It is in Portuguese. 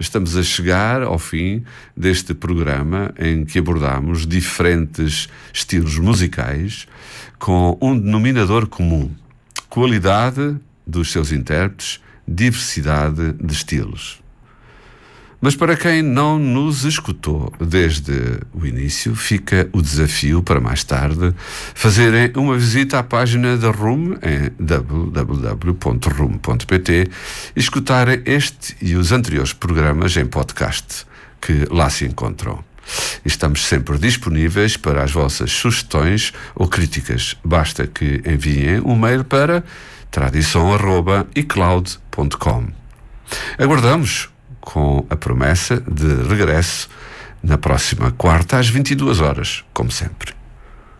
estamos a chegar ao fim deste programa em que abordamos diferentes estilos musicais com um denominador comum: qualidade dos seus intérpretes, diversidade de estilos. Mas para quem não nos escutou desde o início, fica o desafio para mais tarde fazerem uma visita à página da RUM em www.rum.pt e escutarem este e os anteriores programas em podcast que lá se encontram. Estamos sempre disponíveis para as vossas sugestões ou críticas. Basta que enviem um mail para tradição@icloud.com. Aguardamos com a promessa de regresso na próxima quarta às 22 horas, como sempre.